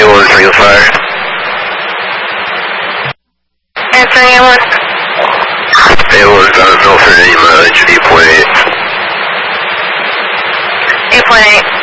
A1, single fire. Answering A1. A1's on Milford, mileage 8.8. 8.8.